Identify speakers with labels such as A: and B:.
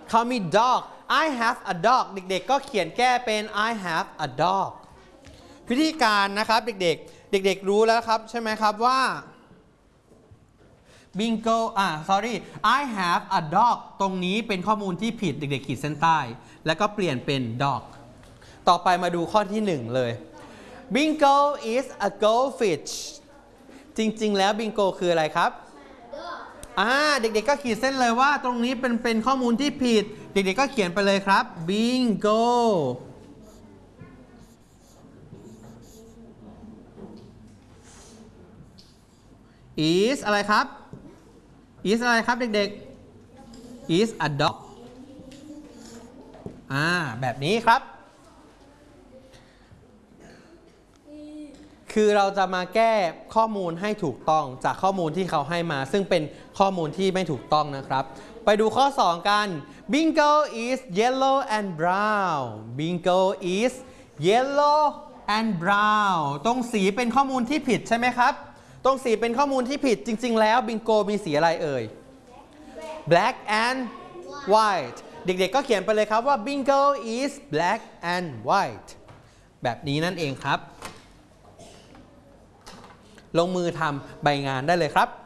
A: เขามี dog I have a dog เด็กๆก็เขียนแก้เป็น I have a dog วิธีการนะครับเด็กๆรู้แล้วครับใช่ไหมครับว่า bingo sorry I have a dog ตรงนี้เป็นข้อมูลที่ผิดเด็กๆขีดเส้นใต้แล้วก็เปลี่ยนเป็น dog ต่อไปมาดูข้อที่1เลย bingo is a goldfish จริงๆแล้ว bingo คืออะไรครับเด็กๆก็ขีดเส้นเลยว่าตรงนี้เป็นข้อมูลที่ผิดเด็กๆก็เขียนไปเลยครับ bingo is อะไรครับ is อะไรครับเด็กๆ is a dog แบบนี้ครับคือเราจะมาแก้ข้อมูลให้ถูกต้องจากข้อมูลที่เขาให้มาซึ่งเป็นข้อมูลที่ไม่ถูกต้องนะครับไปดูข้อ2กัน bingo is yellow and brown bingo is yellow and brown ตรงสีเป็นข้อมูลที่ผิดใช่ไหมครับตรงสีเป็นข้อมูลที่ผิดจริงๆแล้วบิงโกมีสีอะไรเอ่ย black and white เด็กๆก็เขียนไปเลยครับว่า bingo is black and white แบบนี้นั่นเองครับลงมือทำใบงานได้เลยครับ